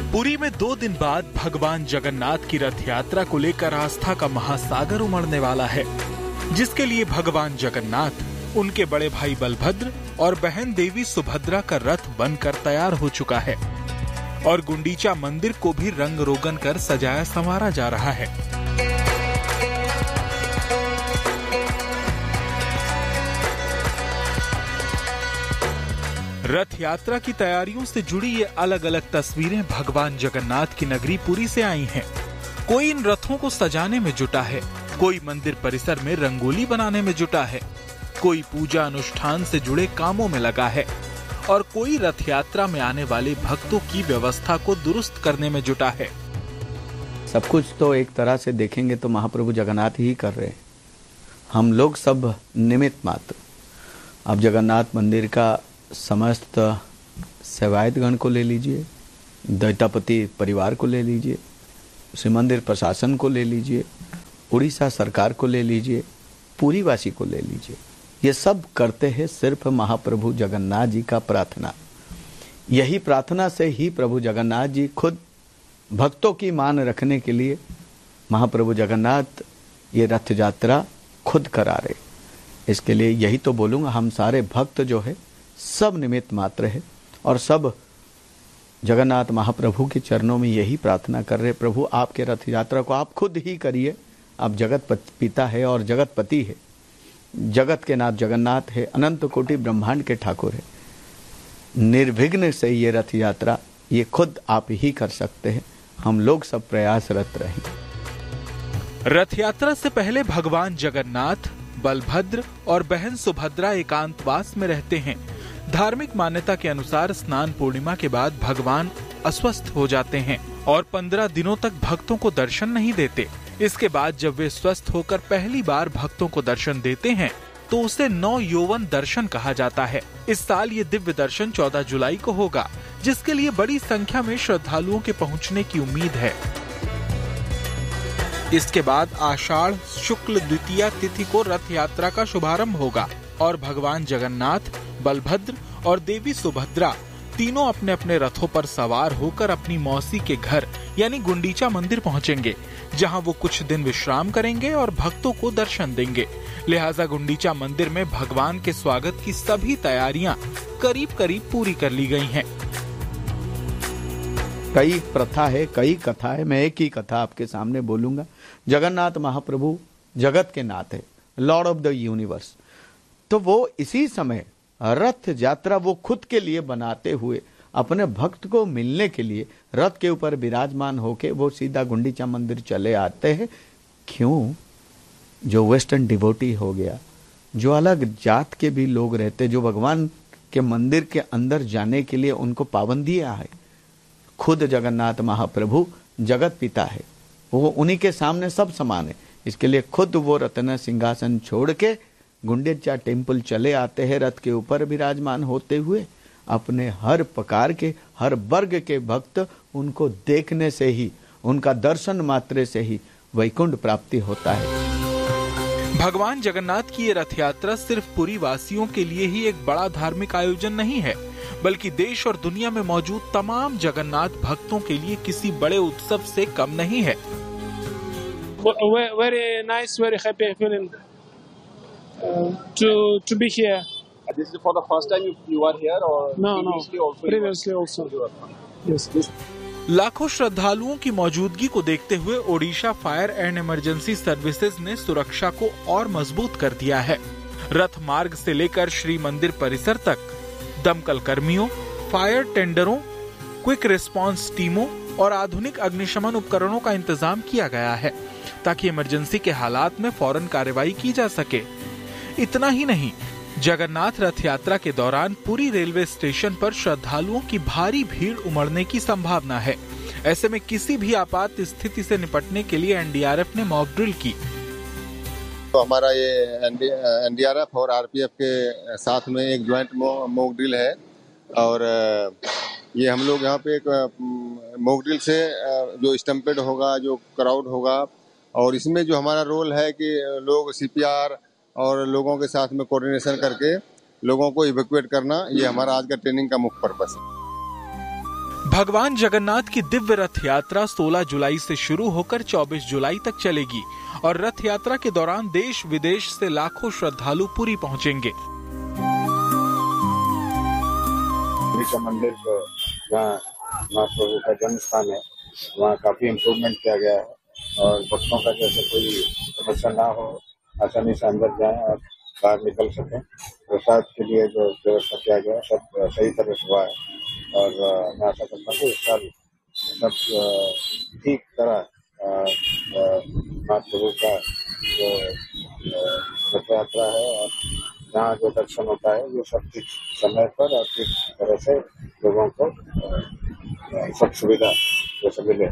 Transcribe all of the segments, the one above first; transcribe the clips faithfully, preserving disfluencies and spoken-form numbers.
पुरी में दो दिन बाद भगवान जगन्नाथ की रथ यात्रा को लेकर आस्था का महासागर उमड़ने वाला है, जिसके लिए भगवान जगन्नाथ, उनके बड़े भाई बलभद्र और बहन देवी सुभद्रा का रथ बनकर तैयार हो चुका है और गुंडीचा मंदिर को भी रंग रोगन कर सजाया संवारा जा रहा है। रथ यात्रा की तैयारियों से जुड़ी ये अलग अलग तस्वीरें भगवान जगन्नाथ की नगरी पुरी से आई हैं। कोई इन रथों को सजाने में जुटा है, कोई मंदिर परिसर में रंगोली बनाने में जुटा है, कोई पूजा अनुष्ठान से जुड़े कामों में लगा है और कोई रथ यात्रा में आने वाले भक्तों की व्यवस्था को दुरुस्त करने में जुटा है। सब कुछ तो एक तरह से देखेंगे तो महाप्रभु जगन्नाथ ही कर रहे हैं, हम लोग सब निमित्त मात्र। अब जगन्नाथ मंदिर का समस्त सेवायतगण को ले लीजिए, दैतापति परिवार को ले लीजिए, श्री मंदिर प्रशासन को ले लीजिए, उड़ीसा सरकार को ले लीजिए, पुरी वासी को ले लीजिए, ये सब करते हैं सिर्फ महाप्रभु जगन्नाथ जी का प्रार्थना। यही प्रार्थना से ही प्रभु जगन्नाथ जी खुद भक्तों की मान रखने के लिए महाप्रभु जगन्नाथ ये रथ यात्रा खुद करा रहे। इसके लिए यही तो बोलूँगा, हम सारे भक्त जो है सब निमित्त मात्र है और सब जगन्नाथ महाप्रभु के चरणों में यही प्रार्थना कर रहे, प्रभु आपके रथ यात्रा को आप खुद ही करिए। आप जगत पिता है और जगत पति है, जगत के नाथ जगन्नाथ है, अनंत कोटि ब्रह्मांड के ठाकुर है। निर्विघ्न से ये रथ यात्रा ये खुद आप ही कर सकते हैं, हम लोग सब प्रयासरत रहें। रथ यात्रा से पहले भगवान जगन्नाथ, बलभद्र और बहन सुभद्रा एकांतवास में रहते हैं। धार्मिक मान्यता के अनुसार स्नान पूर्णिमा के बाद भगवान अस्वस्थ हो जाते हैं और पंद्रह दिनों तक भक्तों को दर्शन नहीं देते। इसके बाद जब वे स्वस्थ होकर पहली बार भक्तों को दर्शन देते हैं तो उसे नौ यौवन दर्शन कहा जाता है। इस साल ये दिव्य दर्शन चौदह जुलाई को होगा, जिसके लिए बड़ी संख्या में श्रद्धालुओं के पहुंचने की उम्मीद है। इसके बाद आषाढ़ शुक्ल द्वितीया तिथि को रथ यात्रा का शुभारंभ होगा और भगवान जगन्नाथ, बलभद्र और देवी सुभद्रा तीनों अपने अपने रथों पर सवार होकर अपनी मौसी के घर यानी गुंडीचा मंदिर पहुंचेंगे, जहां वो कुछ दिन विश्राम करेंगे और भक्तों को दर्शन देंगे। लिहाजा गुंडीचा मंदिर में भगवान के स्वागत की सभी तैयारियां करीब करीब पूरी कर ली गई हैं। कई प्रथा है, कई कथा है, मैं एक ही कथा आपके सामने बोलूंगा। जगन्नाथ महाप्रभु जगत के नाथ है, लॉर्ड ऑफ द यूनिवर्स। तो वो इसी समय रथ यात्रा वो खुद के लिए बनाते हुए अपने भक्त को मिलने के लिए रथ के ऊपर विराजमान होके वो सीधा गुंडीचा मंदिर चले आते हैं। क्यों? जो वेस्टर्न डिवोटी हो गया, जो अलग जात के भी लोग रहते, जो भगवान के मंदिर के अंदर जाने के लिए उनको पाबंदियां है, खुद जगन्नाथ महाप्रभु जगत पिता है, वो उन्हीं के सामने सब समान है। इसके लिए खुद वो रत्न सिंहासन छोड़ के गुंडीचा टेम्पल चले आते हैं, रथ के ऊपर विराजमान होते हुए। अपने हर प्रकार के, हर वर्ग के भक्त उनको देखने से ही, उनका दर्शन मात्र से ही वैकुंठ प्राप्ति होता है। भगवान जगन्नाथ की ये रथ यात्रा सिर्फ पुरी वासियों के लिए ही एक बड़ा धार्मिक आयोजन नहीं है, बल्कि देश और दुनिया में मौजूद तमाम जगन्नाथ भक्तों के लिए किसी बड़े उत्सव से कम नहीं है। Very nice, very happy feeling uh, to to be here. This is for the first time you, you are here, or no, previously no, also previously also. Yes. This. लाखों श्रद्धालुओं की मौजूदगी को देखते हुए Odisha fire and emergency services ने सुरक्षा को और मजबूत कर दिया है। रथ मार्ग से लेकर श्री मंदिर परिसर तक दमकल कर्मियों, फायर टेंडरों, क्विक रिस्पांस टीमों और आधुनिक अग्निशमन उपकरणों का इंतजाम किया गया है, ताकि इमरजेंसी के हालात में फौरन कार्रवाई की जा सके। इतना ही नहीं, जगन्नाथ रथ यात्रा के दौरान पुरी रेलवे स्टेशन पर श्रद्धालुओं की भारी भीड़ उमड़ने की संभावना है। ऐसे में किसी भी आपात स्थिति से निपटने के लिए एन डी आर एफ ने मॉक ड्रिल की। तो हमारा ये एन डी आर एफ और आर पी एफ के साथ में एक ज्वाइंट मॉक ड्रिल है और ये हम लोग यहाँ पे एक मॉक ड्रिल से जो स्टम्पेड होगा, जो क्राउड होगा, और इसमें जो हमारा रोल है कि लोग सी पी आर और लोगों के साथ में कोऑर्डिनेशन करके लोगों को इवैक्यूएट करना, ये हमारा आज का ट्रेनिंग का मुख्य पर्पस है। भगवान जगन्नाथ की दिव्य रथ यात्रा सोलह जुलाई से शुरू होकर चौबीस जुलाई तक चलेगी और रथ यात्रा के दौरान देश विदेश से लाखों श्रद्धालु पुरी पहुंचेंगे। का मंदिर जहाँ महाप्रभु का जन्म स्थान है, वहाँ काफी इम्प्रूवमेंट किया गया है और भक्तों का जैसे कोई समस्या ना हो, आसानी से अंदर जाएं और बाहर निकल सकें। प्रसाद के लिए जो व्यवस्था किया गया है सब सही तरह से हुआ है और मैं आशा करता हूँ इस साल सब ठीक तरह महाप्रभु का जो रथ यात्रा है और जहाँ जो दर्शन होता है वो सब ठीक समय पर और ठीक तरह से लोगों को सब सुविधा जैसे मिले।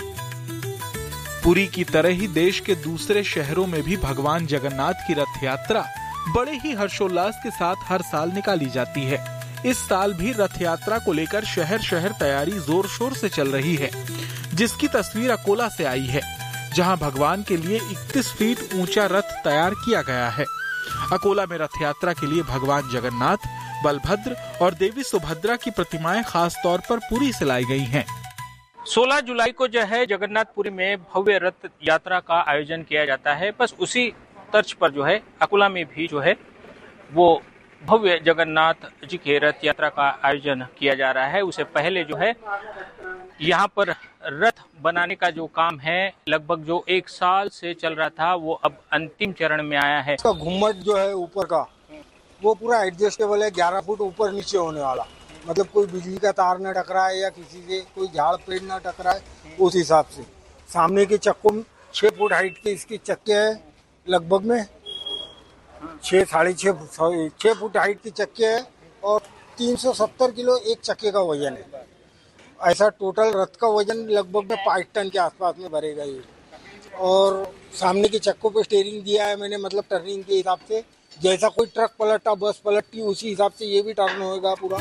पुरी की तरह ही देश के दूसरे शहरों में भी भगवान जगन्नाथ की रथ यात्रा बड़े ही हर्षोल्लास के साथ हर साल निकाली जाती है। इस साल भी रथ यात्रा को लेकर शहर शहर तैयारी जोर शोर से चल रही है, जिसकी तस्वीर अकोला से आई है, जहां भगवान के लिए इकतीस फीट ऊंचा रथ तैयार किया गया है। अकोला में रथ यात्रा के लिए भगवान जगन्नाथ, बलभद्र और देवी सुभद्रा की प्रतिमाएं खास तौर पर पुरी से लाई गई हैं। सोलह जुलाई को जो है जगन्नाथपुरी में भव्य रथ यात्रा का आयोजन किया जाता है। बस उसी तर्ज पर जो है अकोला में भी जो है वो भव्य जगन्नाथ जी के रथ यात्रा का आयोजन किया जा रहा है। उससे पहले जो है यहाँ पर रथ बनाने का जो काम है लगभग जो एक साल से चल रहा था वो अब अंतिम चरण में आया है। इसका घुम्मट जो है ऊपर का वो पूरा एडजस्टेबल है, ग्यारह फुट ऊपर नीचे होने वाला, मतलब कोई बिजली का तार न टकराए या किसी से कोई झाड़ पेड़ न टकराए, उस हिसाब से। सामने के चक्कों में छह फुट हाइट के इसके चक्के है, लगभग में छह साढ़े छह छह फुट हाइट के चक्के है और तीन सौ सत्तर किलो एक चक्के का वजन है। ऐसा टोटल रथ का वजन लगभग में पाँच टन के आसपास में भरेगा ये। और सामने के चक्कों पे स्टीयरिंग दिया है मैंने, मतलब टर्निंग के हिसाब से, जैसा कोई ट्रक पलटा बस पलटती उसी हिसाब से ये भी टर्न होगा पूरा।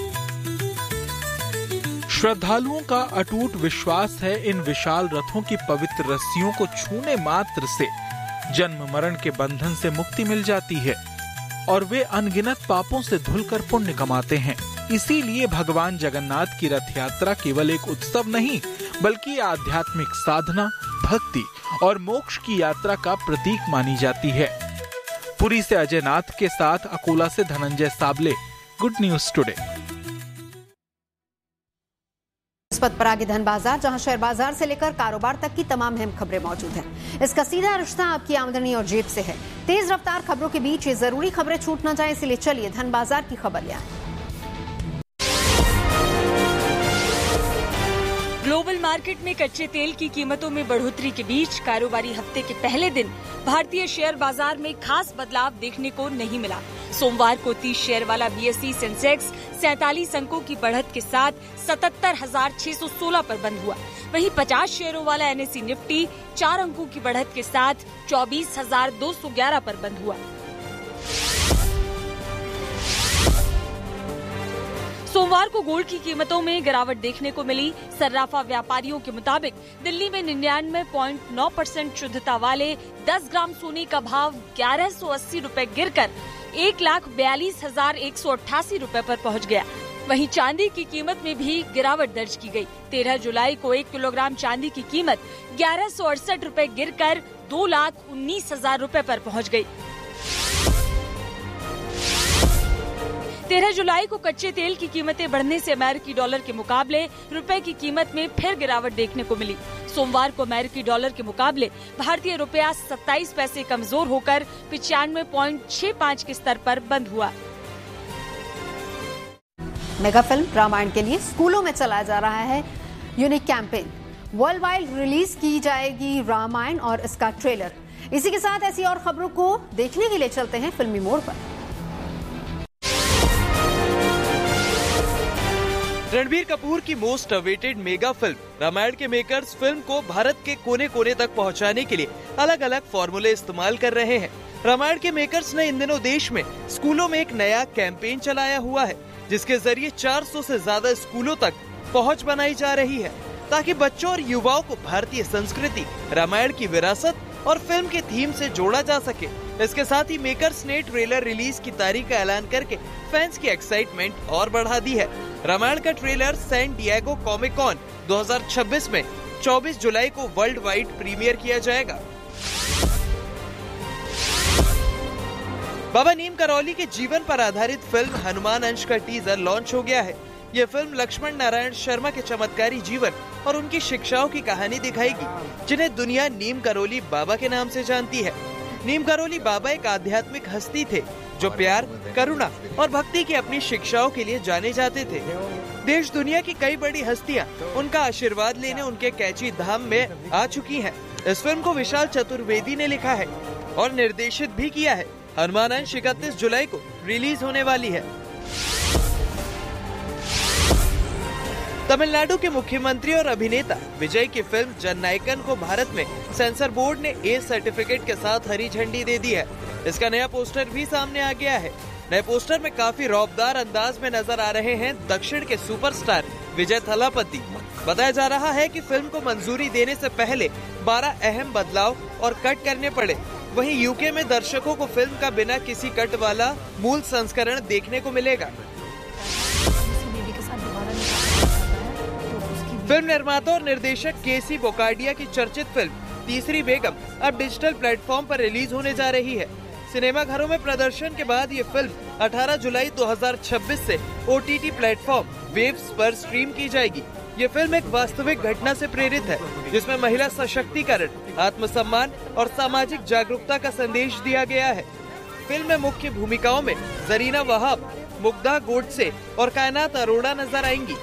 श्रद्धालुओं का अटूट विश्वास है इन विशाल रथों की पवित्र रस्सियों को छूने मात्र से जन्म मरण के बंधन से मुक्ति मिल जाती है और वे अनगिनत पापों से धुलकर पुण्य कमाते हैं। इसीलिए भगवान जगन्नाथ की रथ यात्रा केवल एक उत्सव नहीं बल्कि आध्यात्मिक साधना, भक्ति और मोक्ष की यात्रा का प्रतीक मानी जाती है। पुरी से अजय नाथ के साथ अकोला से Dhananjay Sable, good news today. इस पद पर आगे धन बाजार, जहां शेयर बाजार से लेकर कारोबार तक की तमाम अहम खबरें मौजूद हैं। इसका सीधा रिश्ता आपकी आमदनी और जेब से है। तेज रफ्तार खबरों के बीच ये जरूरी खबरें छूट न जाए, इसलिए चलिए धन बाजार की खबर ले आए। ग्लोबल मार्केट में कच्चे तेल की कीमतों में बढ़ोतरी के बीच कारोबारी हफ्ते के पहले दिन भारतीय शेयर बाजार में खास बदलाव देखने को नहीं मिला। सोमवार को तीस शेयर वाला बीएसई सेंसेक्स सैंतालीस अंकों की बढ़त के साथ सतहत्तर हजार छह सौ सोलह पर बंद हुआ। वहीं पचास शेयरों वाला एनएसई निफ्टी चार अंकों की बढ़त के साथ चौबीस हजार दो सौ ग्यारह पर बंद हुआ। सोमवार को गोल्ड की कीमतों में गिरावट देखने को मिली। सर्राफा व्यापारियों के मुताबिक दिल्ली में निन्यानवे पॉइंट नौ परसेंट शुद्धता वाले दस ग्राम सोने का भाव ग्यारह सौ अस्सी रूपए गिर कर एक लाख बयालीस हजार एक सौ अट्ठासी रूपए पर पहुंच गया। वहीं चांदी की कीमत में भी गिरावट दर्ज की गई। तेरह जुलाई को एक किलोग्राम चांदी की कीमत ग्यारह सौ अड़सठ रूपए गिर कर दो लाख उन्नीस हजार रूपए पर पहुंच गई। तेरह जुलाई को कच्चे तेल की कीमतें बढ़ने से अमेरिकी डॉलर के मुकाबले रुपए की कीमत में फिर गिरावट देखने को मिली। सोमवार को अमेरिकी डॉलर के मुकाबले भारतीय रुपया सत्ताईस पैसे कमजोर होकर पिचानवे पॉइंट छह पाँच के स्तर पर बंद हुआ। मेगा फिल्म रामायण के लिए स्कूलों में चलाया जा रहा है unique campaign. World wide release की जाएगी रामायण और इसका ट्रेलर। इसी के साथ ऐसी और खबरों को देखने के लिए चलते हैं फिल्मी मोड़ पर। रणबीर कपूर की most awaited mega film Ramayan के मेकर्स फिल्म को भारत के कोने कोने तक पहुंचाने के लिए अलग अलग फॉर्मूले इस्तेमाल कर रहे हैं। रामायण के मेकर्स ने इन दिनों देश में स्कूलों में एक नया कैंपेन चलाया हुआ है, जिसके जरिए चार सौ से ज्यादा स्कूलों तक पहुंच बनाई जा रही है, ताकि बच्चों और युवाओं को भारतीय संस्कृति, रामायण की विरासत और फिल्म के थीम से जोड़ा जा सके। इसके साथ ही मेकर्स ने ट्रेलर रिलीज की तारीख का ऐलान करके फैंस की एक्साइटमेंट और बढ़ा दी है। रामायण का trailer San Diego comic cone दो हज़ार छब्बीस में चौबीस जुलाई को वर्ल्ड वाइड प्रीमियर किया जाएगा। बाबा नीम करौली के जीवन पर आधारित फिल्म हनुमान अंश का टीजर लॉन्च हो गया है। ये फिल्म लक्ष्मण नारायण शर्मा के चमत्कारी जीवन और उनकी शिक्षाओं की कहानी दिखाएगी, जिन्हें दुनिया नीम करौली बाबा के नाम से जानती है। नीम करौली बाबा एक आध्यात्मिक हस्ती थे जो प्यार, करुणा और भक्ति की अपनी शिक्षाओं के लिए जाने जाते थे। देश दुनिया की कई बड़ी हस्तियां उनका आशीर्वाद लेने उनके कैची धाम में आ चुकी हैं। इस फिल्म को विशाल चतुर्वेदी ने लिखा है और निर्देशित भी किया है। हनुमान अंश इकतीस जुलाई को रिलीज होने वाली है। तमिलनाडु के मुख्यमंत्री और अभिनेता विजय की फिल्म जननायकन को भारत में सेंसर बोर्ड ने ए सर्टिफिकेट के साथ हरी झंडी दे दी है। इसका नया पोस्टर भी सामने आ गया है। नए पोस्टर में काफी रौबदार अंदाज में नजर आ रहे हैं दक्षिण के सुपरस्टार विजय थलापति। बताया जा रहा है कि फिल्म को मंजूरी देने से पहले बारह अहम बदलाव और कट करने पड़े। वहीं यूके में दर्शकों को फिल्म का बिना किसी कट वाला मूल संस्करण देखने को मिलेगा। फिल्म निर्माता और निर्देशक केसी बोकाडिया की चर्चित फिल्म तीसरी बेगम अब डिजिटल प्लेटफॉर्म पर रिलीज होने जा रही है। सिनेमा घरों में प्रदर्शन के बाद ये फिल्म अठारह जुलाई दो हज़ार छब्बीस से ओटीटी प्लेटफॉर्म वेव्स पर स्ट्रीम की जाएगी। ये फिल्म एक वास्तविक घटना से प्रेरित है, जिसमें महिला सशक्तिकरण, आत्मसम्मान और सामाजिक जागरूकता का संदेश दिया गया है। फिल्म में मुख्य भूमिकाओं में जरीना वहाब, मुग्धा गोडसे और कायनात अरोड़ा नजर आएंगी।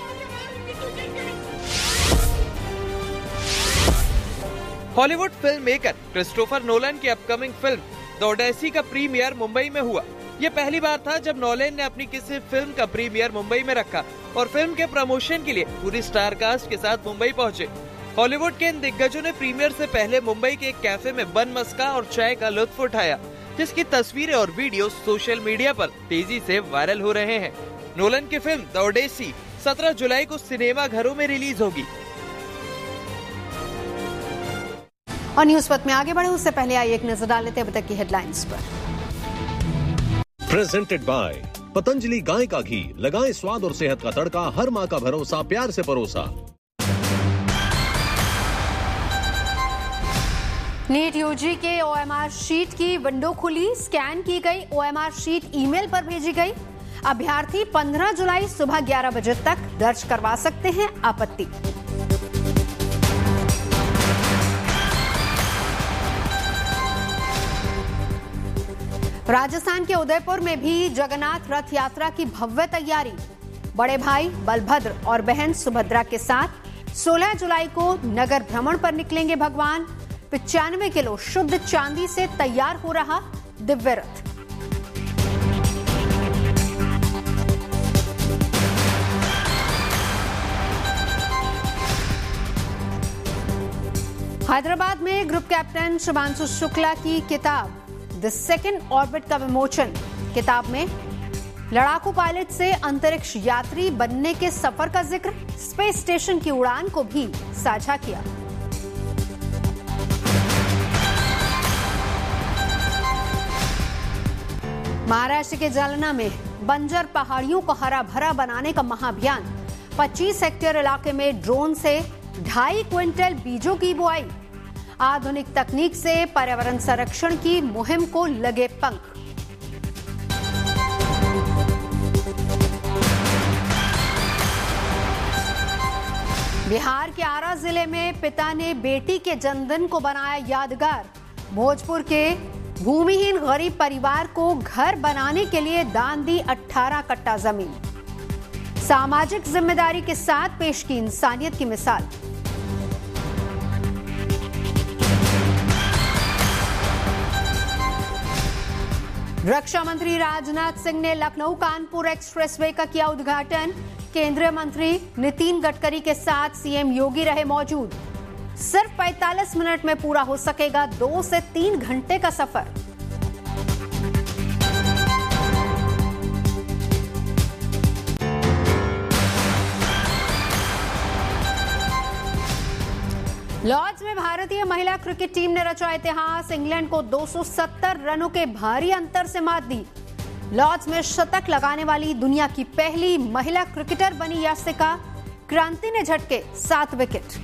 Hollywood film maker Christopher Nolan की अपकमिंग फिल्म द ओडेसी का प्रीमियर मुंबई में हुआ। ये पहली बार था जब नोलन ने अपनी किसी फिल्म का प्रीमियर मुंबई में रखा और फिल्म के प्रमोशन के लिए पूरी स्टार कास्ट के साथ मुंबई पहुंचे। हॉलीवुड के इन दिग्गजों ने प्रीमियर से पहले मुंबई के एक कैफे में बन मस्का और चाय का लुत्फ उठाया, जिसकी तस्वीरें और वीडियो सोशल मीडिया पर तेजी से वायरल हो रहे हैं। नोलन की फिल्म द ओडेसी सत्रह जुलाई को सिनेमा घरों में रिलीज होगी। और न्यूज पथ में आगे बढ़े उससे पहले आइए एक नजर डाल लेते हैं अब तक की हेडलाइंस पर। प्रेजेंटेड बाय पतंजलि गाय का घी, लगाएं स्वाद और सेहत का तड़का, हर माँ का भरोसा, प्यार से परोसा। नीट यूजी के ओएमआर शीट की विंडो खुली, स्कैन की गई ओएमआर शीट ईमेल पर भेजी गई। अभ्यर्थी पंद्रह जुलाई सुबह ग्यारह बजे तक दर्ज करवा सकते हैं आपत्ति। राजस्थान के उदयपुर में भी जगन्नाथ रथ यात्रा की भव्य तैयारी। बड़े भाई बलभद्र और बहन सुभद्रा के साथ सोलह जुलाई को नगर भ्रमण पर निकलेंगे भगवान। पचानवे किलो शुद्ध चांदी से तैयार हो रहा दिव्य रथ। हैदराबाद में ग्रुप कैप्टन शुभांशु शुक्ला की किताब द सेकेंड ऑर्बिट का विमोचन। किताब में लड़ाकू पायलट से अंतरिक्ष यात्री बनने के सफर का जिक्र, स्पेस स्टेशन की उड़ान को भी साझा किया। महाराष्ट्र के जालना में बंजर पहाड़ियों को हरा भरा बनाने का महाअभियान। पच्चीस हेक्टेयर इलाके में ड्रोन से ढाई क्विंटल बीजों की बुआई। आधुनिक तकनीक से पर्यावरण संरक्षण की मुहिम को लगे पंख। बिहार के आरा जिले में पिता ने बेटी के जन्मदिन को बनाया यादगार। भोजपुर के भूमिहीन गरीब परिवार को घर बनाने के लिए दान दी अठारह कट्टा जमीन। सामाजिक जिम्मेदारी के साथ पेश की इंसानियत की मिसाल। रक्षा मंत्री राजनाथ सिंह ने लखनऊ कानपुर एक्सप्रेसवे का किया उद्घाटन। केंद्रीय मंत्री नितिन गडकरी के साथ सीएम योगी रहे मौजूद। सिर्फ पैंतालीस मिनट में पूरा हो सकेगा दो से तीन घंटे का सफर। लॉर्ड्स में भारतीय महिला क्रिकेट टीम ने रचा इतिहास। इंग्लैंड को दो सौ सत्तर रनों के भारी अंतर से मात दी। लॉर्ड्स में शतक लगाने वाली दुनिया की पहली महिला क्रिकेटर बनी यास्तिका क्रांति ने झटके सात विकेट।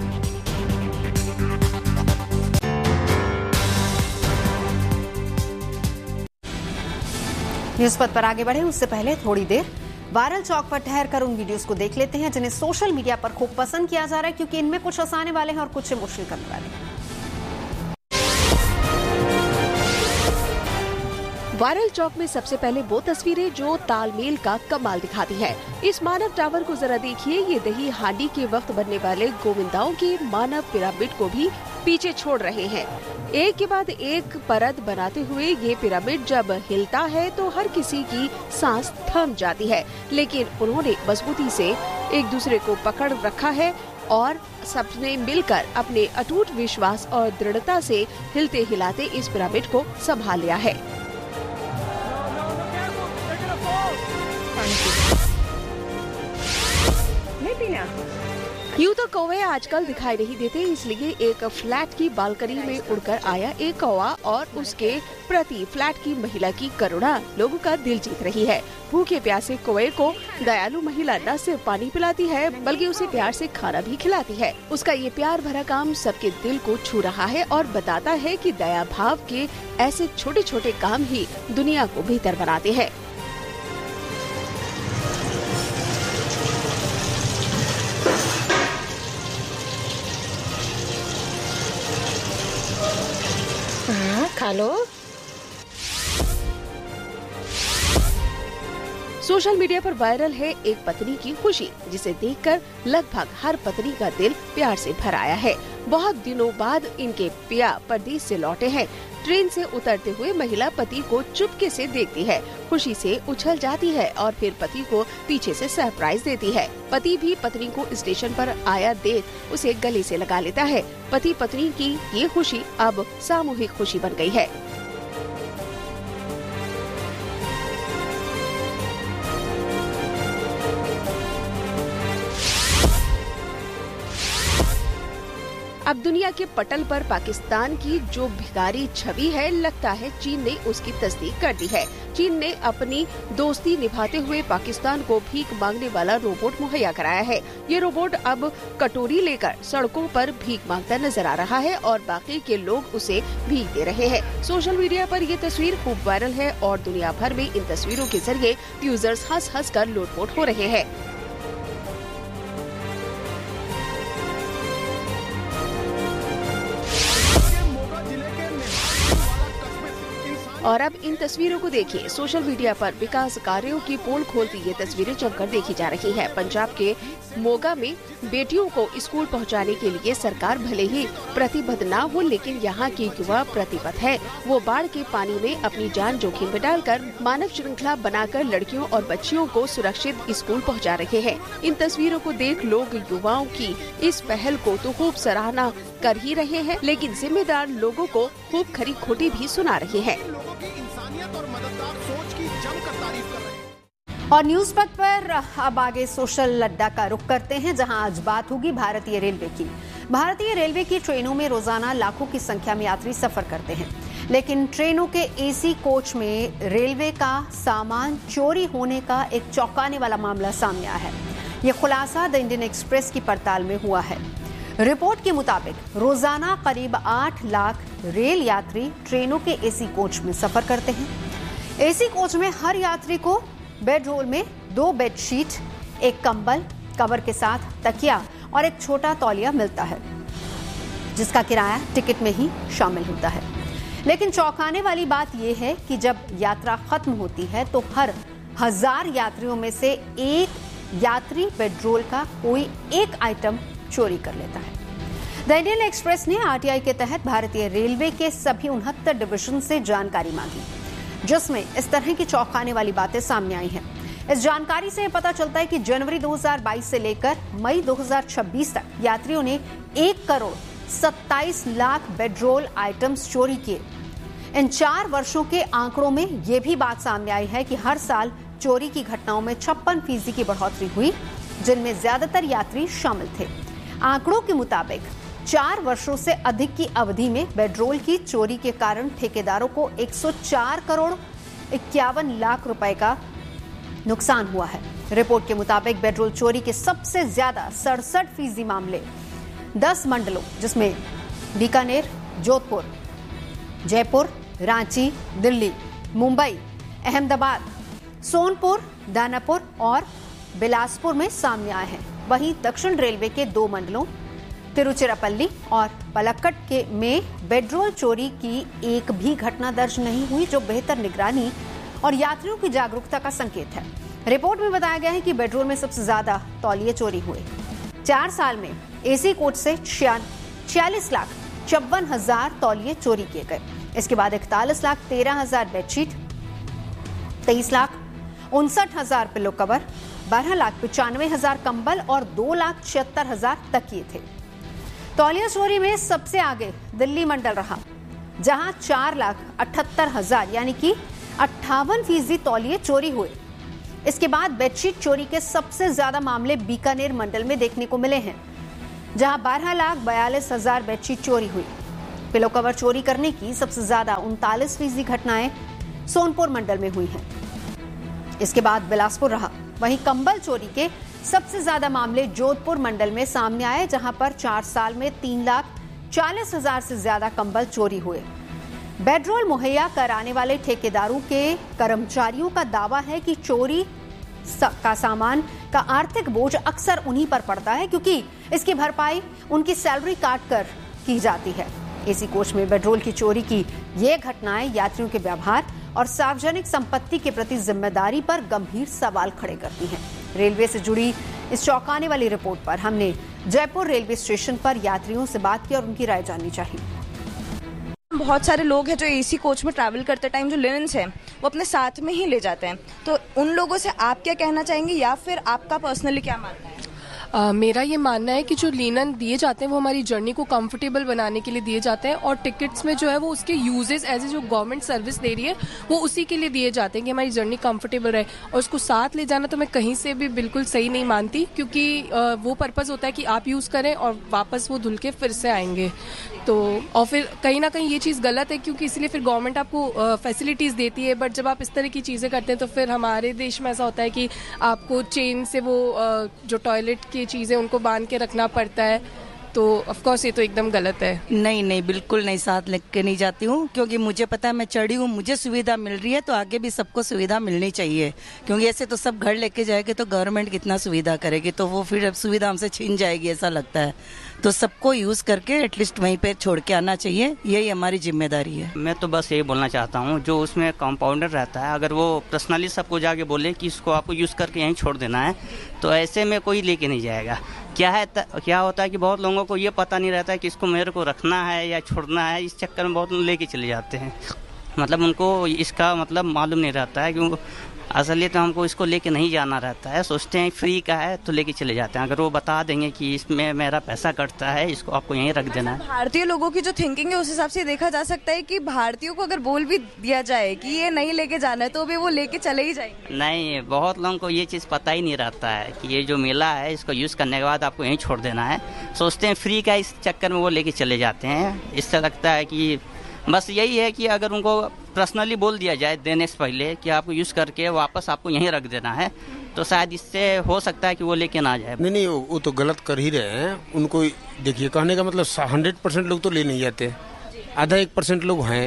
न्यूज पथ पर आगे बढ़े उससे पहले थोड़ी देर वायरल चौक पर ठहर कर उन वीडियोस को देख लेते हैं जिन्हें सोशल मीडिया पर खूब पसंद किया जा रहा है, क्योंकि इनमें कुछ हंसाने वाले हैं और कुछ इमोशनल करने वाले हैं। वायरल चौक में सबसे पहले वो तस्वीरें जो तालमेल का कमाल दिखाती है। इस मानव टावर को जरा देखिए, ये दही हांडी के वक्त बनने वाले गोविंदाओं के मानव पिरामिड को भी पीछे छोड़ रहे हैं। एक के बाद एक परत बनाते हुए ये पिरामिड जब हिलता है तो हर किसी की सांस थम जाती है, लेकिन उन्होंने मजबूती से एक दूसरे को पकड़ रखा है और सबने मिलकर अपने अटूट विश्वास और दृढ़ता से हिलते हिलाते इस पिरामिड को संभाल लिया है। यूँ तो कौवे आजकल दिखाई नहीं देते, इसलिए एक फ्लैट की बालकनी में उड़कर आया एक कौवा और उसके प्रति फ्लैट की महिला की करुणा लोगों का दिल जीत रही है। भूखे प्यासे कौवे को दयालु महिला न सिर्फ पानी पिलाती है बल्कि उसे प्यार से खाना भी खिलाती है। उसका ये प्यार भरा काम सबके दिल को छू रहा है और बताता है कि दया भाव के ऐसे छोटे छोटे काम ही दुनिया को बेहतर बनाते हैं। खा लो। सोशल मीडिया पर वायरल है एक पत्नी की खुशी, जिसे देखकर लगभग हर पत्नी का दिल प्यार से भर आया है। बहुत दिनों बाद इनके पिया परदेश से लौटे हैं। ट्रेन से उतरते हुए महिला पति को चुपके से देखती है, खुशी से उछल जाती है और फिर पति को पीछे से सरप्राइज देती है। पति भी पत्नी को स्टेशन पर आया देख उसे गले से लगा लेता है। पति पत्नी की ये खुशी अब सामूहिक खुशी बन गई है। अब दुनिया के पटल पर पाकिस्तान की जो भिखारी छवि है, लगता है चीन ने उसकी तस्दीक कर दी है। चीन ने अपनी दोस्ती निभाते हुए पाकिस्तान को भीख मांगने वाला रोबोट मुहैया कराया है। ये रोबोट अब कटोरी लेकर सड़कों पर भीख मांगता नजर आ रहा है और बाकी के लोग उसे भीख दे रहे हैं। सोशल मीडिया पर ये तस्वीर खूब वायरल है और दुनिया भर में इन तस्वीरों के जरिए यूजर्स हंस हंस कर लोटपोट हो रहे हैं। और अब इन तस्वीरों को देखिए। सोशल मीडिया पर विकास कार्यों की पोल खोलती ये तस्वीरें जमकर देखी जा रही है। पंजाब के मोगा में बेटियों को स्कूल पहुंचाने के लिए सरकार भले ही प्रतिबद्ध न हो, लेकिन यहाँ की युवा प्रतिबद्ध है। वो बाढ़ के पानी में अपनी जान जोखिम में डालकर मानव श्रृंखला बनाकर लड़कियों और बच्चियों को सुरक्षित स्कूल पहुँचा रहे हैं। इन तस्वीरों को देख लोग युवाओं की इस पहल को तो खूब सराहना कर ही रहे हैं, लेकिन जिम्मेदार लोगों को खूब खरी खोटी भी सुना रहे हैं। और न्यूज पथ पर अब आगे सोशल अड्डा का रुख करते हैं, जहां आज बात होगी भारतीय रेलवे की। भारतीय रेलवे की ट्रेनों में रोजाना लाखों की संख्या में यात्री सफर करते हैं, लेकिन ट्रेनों के एसी कोच में रेलवे का सामान चोरी होने का एक चौंकाने वाला मामला सामने आया है। ये खुलासा द इंडियन एक्सप्रेस की पड़ताल में हुआ है। रिपोर्ट के मुताबिक रोजाना करीब आठ लाख रेल यात्री ट्रेनों के एसी कोच में सफर करते हैं। एसी कोच में हर यात्री को बेड रोल में दो बेडशीट, एक कंबल, कवर के साथ तकिया और एक छोटा तौलिया मिलता है, जिसका किराया टिकट में ही शामिल होता है। लेकिन चौंकाने वाली बात यह है कि जब यात्रा खत्म होती है तो हर हजार यात्रियों में से एक यात्री बेडरोल का कोई एक आइटम चोरी कर लेता है। द इंडियन एक्सप्रेस ने आरटीआई के तहत भारतीय रेलवे के सभी उनहत्तर डिवीजन से जानकारी मांगी, जिसमें इस तरह की चौंकाने वाली बातें सामने आई हैं। इस जानकारी से पता चलता है कि जनवरी दो हज़ार बाईस से लेकर मई दो हज़ार छब्बीस तक यात्रियों ने एक करोड़ सत्ताईस लाख बेडरोल आइटम्स चोरी किए। इन चार वर्षों के आंकड़ों में यह भी बात सामने आई है कि हर साल चोरी की घटनाओं में छप्पन फीसदी की बढ़ोतरी हुई, जिनमें ज्यादातर यात्री शामिल थे। आंकड़ों के मुताबिक चार वर्षों से अधिक की अवधि में बेडरोल की चोरी के कारण ठेकेदारों को एक सौ चार करोड़ इक्यावन लाख रुपए का नुकसान हुआ है। रिपोर्ट के मुताबिक पेट्रोल चोरी के सबसे ज्यादा सड़सठ फीसदी मामले दस मंडलों जिसमें बीकानेर, जोधपुर, जयपुर, रांची, दिल्ली, मुंबई, अहमदाबाद, सोनपुर, दानापुर और बिलासपुर में सामने आए हैं। वहीं दक्षिण रेलवे के दो मंडलों तिरुचिरापल्ली और पलक्कड के में पेट्रोल चोरी की एक भी घटना दर्ज नहीं हुई, जो बेहतर निगरानी और यात्रियों की जागरूकता का संकेत है। रिपोर्ट में बताया गया है कि पेट्रोल में सबसे ज्यादा तौलिए चोरी हुए। चार साल में एसी कोच से छियालीस लाख चौवन हजार तौलिए चोरी किए गए। इसके बाद इकतालीस लाख तेरह हजार बेडशीट, तेईस लाख उनसठ हजार पिलो कवर, बारह लाख पचानवे हजार कंबल और दो लाख छिहत्तर हजार तकिए थे। तौलिया चोरी में सबसे आगे दिल्ली मंडल रहा, जहां चार लाख अठहत्तर हजार यानी कि अट्ठावन फीसदी तौलिए चोरी हुए। इसके बाद बेडशीट चोरी के सबसे ज्यादा मामले बीकानेर मंडल में देखने को मिले हैं, जहां बारह लाख बयालीस हजार बेडशीट चोरी हुई। पिलो कवर चोरी करने की सबसे ज्यादा उनतालीस फीसदी घटनाएं सोनपुर मंडल में हुई हैं। इसके बाद बिलासपुर रहा। वहीं कंबल चोरी के सबसे ज्यादा मामले जोधपुर मंडल में सामने आए, जहां पर चार साल में तीन लाख चालीस हजार से ज्यादा कंबल चोरी हुए। पेट्रोल मुहैया कराने वाले ठेकेदारों के कर्मचारियों का दावा है कि चोरी का सामान का आर्थिक बोझ अक्सर उन्हीं पर पड़ता है, क्योंकि इसकी भरपाई उनकी सैलरी काट कर की जाती है। एसी कोच में पेट्रोल की चोरी की ये घटनाएं यात्रियों के व्यवहार और सार्वजनिक संपत्ति के प्रति जिम्मेदारी पर गंभीर सवाल खड़े करती हैं। रेलवे से जुड़ी इस चौंकाने वाली रिपोर्ट पर हमने जयपुर रेलवे स्टेशन पर यात्रियों से बात की और उनकी राय जाननी चाहिए। बहुत सारे लोग हैं जो एसी कोच में ट्रैवल करते टाइम जो लिनन्स हैं वो अपने साथ में ही ले जाते हैं, तो उन लोगों से आप क्या कहना चाहेंगे या फिर आपका पर्सनली क्या मानना है? Uh, मेरा ये मानना है कि जो लिनन दिए जाते हैं वो हमारी जर्नी को कंफर्टेबल बनाने के लिए दिए जाते हैं, और टिकट्स में जो है वो उसके यूजेस एज ए जो गवर्नमेंट सर्विस दे रही है वो उसी के लिए दिए जाते हैं कि हमारी जर्नी कंफर्टेबल रहे। और उसको साथ ले जाना तो मैं कहीं से भी बिल्कुल सही नहीं मानती, क्योंकि uh, वो पर्पज़ होता है कि आप यूज़ करें और वापस वो धुल के फिर से आएंगे। तो और फिर कहीं ना कहीं ये चीज़ गलत है, क्योंकि इसलिए फिर गवर्नमेंट आपको फैसिलिटीज़ देती है, बट जब आप इस तरह की चीज़ें करते हैं तो फिर हमारे देश में ऐसा होता है कि आपको चेन से वो uh, जो टॉयलेट की चीज़ें उनको बांध के रखना पड़ता है, तो ऑफ कोर्स ये तो एकदम गलत है। नहीं नहीं बिल्कुल नहीं, साथ लेके नहीं जाती हूँ, क्योंकि मुझे पता है मैं चढ़ी हूँ, मुझे सुविधा मिल रही है तो आगे भी सबको सुविधा मिलनी चाहिए, क्योंकि ऐसे तो सब घर लेके जाएंगे तो गवर्नमेंट कितना सुविधा करेगी, तो वो फिर अब सुविधा हमसे छीन जाएगी ऐसा लगता है। तो सबको यूज करके एटलीस्ट वहीं पे छोड़ के आना चाहिए, यही हमारी जिम्मेदारी है। मैं तो बस यही बोलना चाहता हूँ, जो उसमें कंपाउंडर रहता है अगर वो पर्सनली सबको जाके बोले कि इसको आपको यूज करके यहीं छोड़ देना है, तो ऐसे में कोई लेके नहीं जाएगा। क्या है त, क्या होता है कि बहुत लोगों को ये पता नहीं रहता है कि इसको मेरे को रखना है या छोड़ना है, इस चक्कर में बहुत लोग लेके चले जाते हैं, मतलब उनको इसका मतलब मालूम नहीं रहता है, क्योंकि असलियत तो हमको इसको लेके नहीं जाना रहता है, सोचते हैं फ्री का है तो लेके चले जाते हैं। अगर वो बता देंगे कि इसमें मेरा पैसा कटता है, इसको आपको यहीं रख देना है। भारतीय लोगों की जो थिंकिंग है उस हिसाब से देखा जा सकता है कि भारतीयों को अगर बोल भी दिया जाए कि ये नहीं लेके जाना है तो भी वो लेके चले ही जाएंगे। नहीं, बहुत लोगों को ये चीज़ पता ही नहीं रहता है कि ये जो मेला है इसको यूज़ करने के बाद आपको यहीं छोड़ देना है, सोचते हैं फ्री का, इस चक्कर में वो लेके चले जाते हैं। इससे लगता है कि बस यही है कि अगर उनको पर्सनली बोल दिया जाए देने से पहले कि आपको यूज़ करके वापस आपको यहीं रख देना है, तो शायद इससे हो सकता है कि वो लेके ना जाए। नहीं नहीं वो तो गलत कर ही रहे हैं। उनको देखिए, कहने का मतलब हंड्रेड परसेंट लोग तो ले नहीं जाते, आधा एक परसेंट लोग हैं,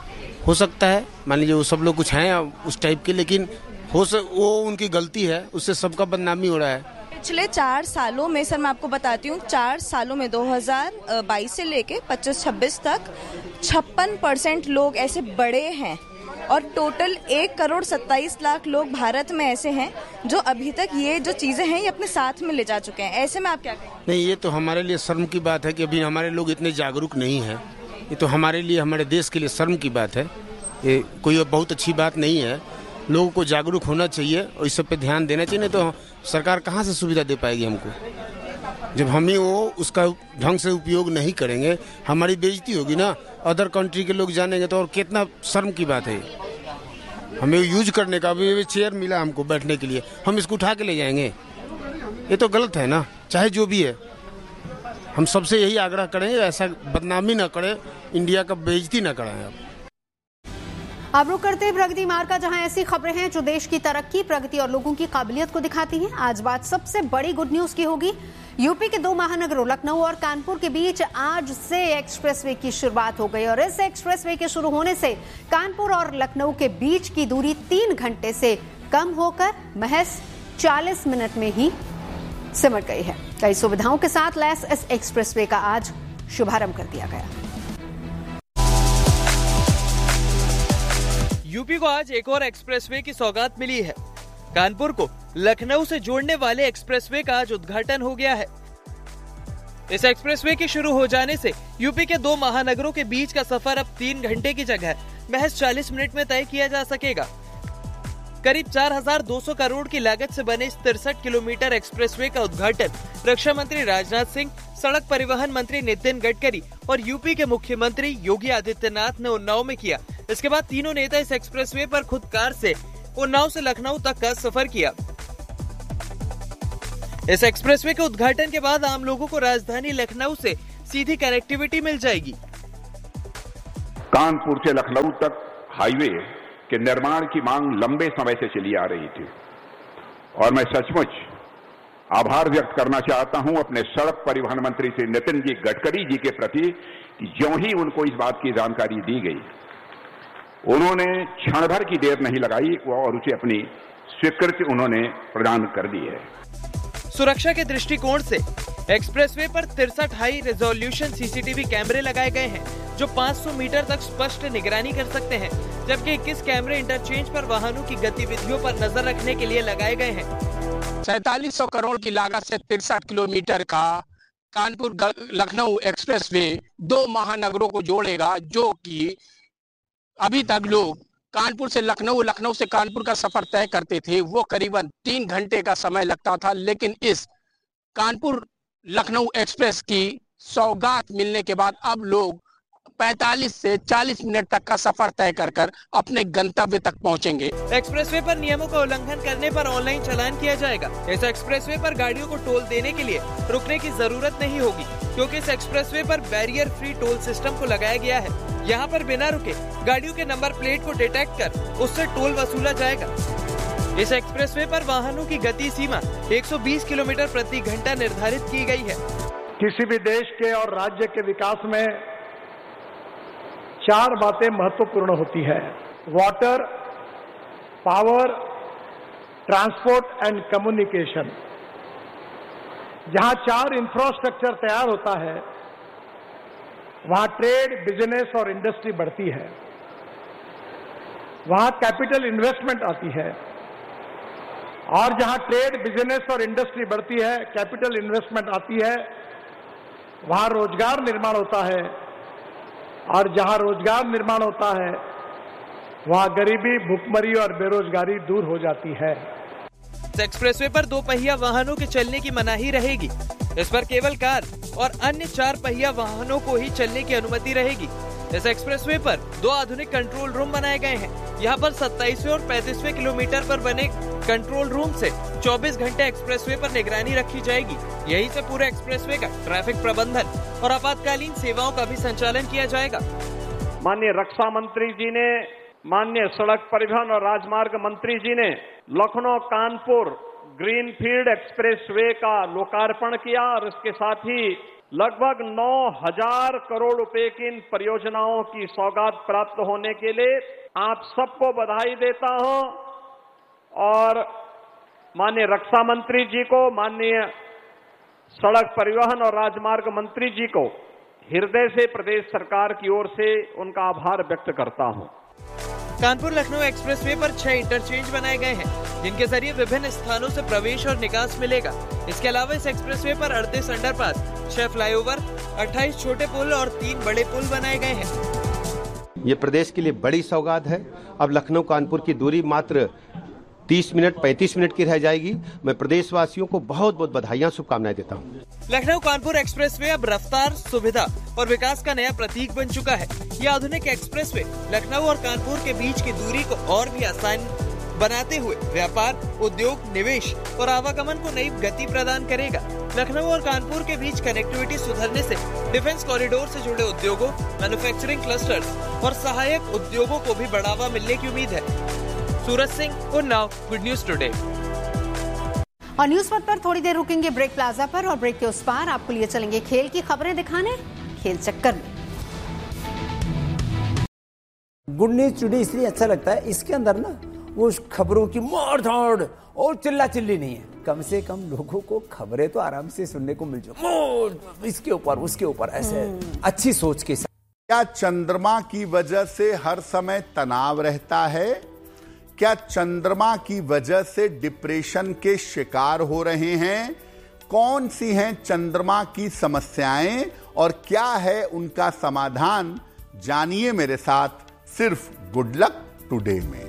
हो सकता है मान लीजिए वो सब लोग कुछ हैं उस टाइप के, लेकिन हो सक, वो उनकी गलती है, उससे सबका बदनामी हो रहा है। पिछले चार सालों में सर मैं आपको बताती हूँ, चार सालों में दो हज़ार बाईस से लेके पच्चीस छब्बीस तक छप्पन परसेंट लोग ऐसे बड़े हैं, और टोटल एक करोड़ सत्ताईस लाख लोग भारत में ऐसे हैं जो अभी तक ये जो चीजें हैं ये अपने साथ में ले जा चुके हैं। ऐसे में आप क्या कहेंगे? नहीं, ये तो हमारे लिए शर्म की बात है कि अभी हमारे लोग इतने जागरूक नहीं हैं। ये तो हमारे लिए, हमारे देश के लिए शर्म की बात है। ये कोई बहुत अच्छी बात नहीं है। लोगों को जागरूक होना चाहिए और इस सब पे ध्यान देना चाहिए, नहीं तो सरकार कहाँ से सुविधा दे पाएगी हमको, जब हम ही वो उसका ढंग से उपयोग नहीं करेंगे। हमारी बेइज्जती होगी ना, अदर कंट्री के लोग जानेंगे तो, और कितना शर्म की बात है। हमें यूज करने का, अभी चेयर मिला हमको बैठने के लिए, हम इसको उठा के ले जाएंगे, ये तो गलत है ना। चाहे जो भी है, हम सबसे यही आग्रह करेंगे ऐसा बदनामी ना करें, इंडिया का बेइज्जती ना कराएं। अब रुक करते प्रगति मार्ग का, जहां ऐसी खबरें हैं जो देश की तरक्की, प्रगति और लोगों की काबिलियत को दिखाती हैं। आज बात सबसे बड़ी गुड न्यूज की होगी। यूपी के दो महानगरों लखनऊ और कानपुर के बीच आज से एक्सप्रेसवे की शुरुआत हो गई और इस एक्सप्रेसवे के शुरू होने से कानपुर और लखनऊ के बीच की दूरी तीन घंटे से कम होकर महज चालीस मिनट में ही सिमट गई है। कई सुविधाओं के साथ लैस इस एक्सप्रेसवे का आज शुभारंभ कर दिया गया। यूपी को आज एक और एक्सप्रेसवे की सौगात मिली है। कानपुर को लखनऊ से जोड़ने वाले एक्सप्रेसवे का आज उद्घाटन हो गया है। इस एक्सप्रेसवे के शुरू हो जाने से यूपी के दो महानगरों के बीच का सफर अब तीन घंटे की जगह महज चालीस मिनट में तय किया जा सकेगा। करीब चार हजार दो सौ करोड़ की लागत से बने इस तिरसठ किलोमीटर एक्सप्रेसवे का उद्घाटन रक्षा मंत्री राजनाथ सिंह, सड़क परिवहन मंत्री नितिन गडकरी और यूपी के मुख्यमंत्री योगी आदित्यनाथ ने उन्नाव में किया। इसके बाद तीनों नेता इस एक्सप्रेसवे पर खुद कार से उन्नाव से लखनऊ तक का सफर किया। इस एक्सप्रेसवे के उद्घाटन के बाद आम लोगों को राजधानी लखनऊ से सीधी कनेक्टिविटी मिल जाएगी। कानपुर से लखनऊ तक हाईवे के निर्माण की मांग लंबे समय से चली आ रही थी और मैं सचमुच आभार व्यक्त करना चाहता हूं अपने सड़क परिवहन मंत्री श्री नितिन जी गडकरी जी के प्रति कि ज्यों ही उनको इस बात की जानकारी दी गई, उन्होंने क्षण भर की देर नहीं लगाई और उसे अपनी स्वीकृति उन्होंने प्रदान कर दी है। सुरक्षा के दृष्टिकोण से एक्सप्रेसवे पर तिरसठ हाई रेजोल्यूशन सीसीटीवी कैमरे लगाए गए हैं जो पाँच सौ मीटर तक स्पष्ट निगरानी कर सकते हैं, जबकि इक्कीस कैमरे इंटरचेंज पर वाहनों की गतिविधियों पर नजर रखने के लिए लगाए गए हैं। सैतालीस सौ करोड़ की लागत से तिरसठ किलोमीटर का कानपुर लखनऊ एक्सप्रेसवे दो महानगरों को जोड़ेगा, जो कि अभी तक लोग कानपुर से लखनऊ, लखनऊ से कानपुर का सफर तय करते थे, वो करीबन तीन घंटे का समय लगता था। लेकिन इस कानपुर लखनऊ एक्सप्रेस की सौगात मिलने के बाद अब लोग पैंतालीस से चालीस मिनट तक का सफर तय कर कर अपने गंतव्य तक पहुंचेंगे। एक्सप्रेसवे पर नियमों का उल्लंघन करने पर ऑनलाइन चालान किया जाएगा। इस एक्सप्रेसवे पर गाड़ियों को टोल देने के लिए रुकने की जरूरत नहीं होगी, क्योंकि इस एक्सप्रेसवे पर बैरियर फ्री टोल सिस्टम को लगाया गया है। यहाँ पर बिना रुके गाड़ियों के नंबर प्लेट को डिटेक्ट कर उससे टोल वसूला जाएगा। इस एक्सप्रेसवे पर वाहनों की गति सीमा एक सौ बीस किलोमीटर प्रति घंटा निर्धारित की गई है। किसी भी देश के और राज्य के विकास में चार बातें महत्वपूर्ण होती है: water, power, transport and communication. जहां चार इंफ्रास्ट्रक्चर तैयार होता है, वहां ट्रेड, बिजनेस और इंडस्ट्री बढ़ती है, वहां कैपिटल इन्वेस्टमेंट आती है, और जहां ट्रेड, बिजनेस और इंडस्ट्री बढ़ती है, कैपिटल इन्वेस्टमेंट आती है, वहां रोजगार निर्माण होता है, और जहां रोजगार निर्माण होता है वहां गरीबी, भुखमरी और बेरोजगारी दूर हो जाती है। एक्सप्रेसवे पर दो पहिया वाहनों के चलने की मनाही रहेगी। इस पर केवल कार और अन्य चार पहिया वाहनों को ही चलने की अनुमति रहेगी। इस एक्सप्रेसवे पर दो आधुनिक कंट्रोल रूम बनाए गए हैं। यहाँ पर सत्ताईसवें और पैंतीसवें किलोमीटर पर बने कंट्रोल रूम से चौबीस घंटे एक्सप्रेसवे पर निगरानी रखी जाएगी। यहीं से पूरे एक्सप्रेसवे का ट्रैफिक प्रबंधन और आपातकालीन सेवाओं का भी संचालन किया जाएगा। माननीय रक्षा मंत्री जी ने, माननीय सड़क परिवहन और राजमार्ग मंत्री जी ने लखनऊ कानपुर ग्रीनफील्ड एक्सप्रेसवे का लोकार्पण किया और इसके साथ ही लगभग नौ हजार करोड़ रुपए की इन परियोजनाओं की सौगात प्राप्त होने के लिए आप सबको बधाई देता हूं और माननीय रक्षा मंत्री जी को, माननीय सड़क परिवहन और राजमार्ग मंत्री जी को हृदय से प्रदेश सरकार की ओर से उनका आभार व्यक्त करता हूं। कानपुर लखनऊ एक्सप्रेसवे पर छह इंटरचेंज बनाए गए हैं, जिनके जरिए विभिन्न स्थानों से प्रवेश और निकास मिलेगा। इसके अलावा इस एक्सप्रेसवे पर अड़तीस अंडरपास, छह फ्लाईओवर, अट्ठाईस छोटे पुल और तीन बड़े पुल बनाए गए हैं। ये प्रदेश के लिए बड़ी सौगात है। अब लखनऊ कानपुर की दूरी मात्र तीस मिनट पैंतीस मिनट की रह जाएगी। मैं प्रदेशवासियों को बहुत बहुत बधाइयां, शुभकामनाएं देता हूं। लखनऊ कानपुर एक्सप्रेसवे अब रफ्तार, सुविधा और विकास का नया प्रतीक बन चुका है। यह आधुनिक एक्सप्रेसवे लखनऊ और कानपुर के बीच की दूरी को और भी आसान बनाते हुए व्यापार, उद्योग, निवेश और आवागमन को नई गति प्रदान करेगा। लखनऊ और कानपुर के बीच कनेक्टिविटी सुधरने से डिफेंस कॉरिडोर से जुड़े उद्योगों, मैन्युफैक्चरिंग क्लस्टर्स और सहायक उद्योगों को भी बढ़ावा मिलने की उम्मीद है। Suraj Singh, Unnao, good news today. और न्यूज पथ पर थोड़ी देर रुकेंगे ब्रेक प्लाजा पर, और ब्रेक के उस पार आपको लिए चलेंगे खेल की खबरें दिखाने खेल चक्कर में। गुड न्यूज टुडे इसलिए अच्छा लगता है, इसके अंदर ना वो खबरों की मार धाड़ और चिल्ला चिल्ली नहीं है। कम से कम लोगों को खबरें तो आराम से सुनने को मिल जाए, इसके ऊपर उसके ऊपर ऐसे अच्छी सोच के साथ। क्या चंद्रमा की वजह से हर समय तनाव रहता है? क्या चंद्रमा की वजह से डिप्रेशन के शिकार हो रहे हैं? कौन सी हैं चंद्रमा की समस्याएं और क्या है उनका समाधान? जानिए मेरे साथ सिर्फ गुड लक टुडे में।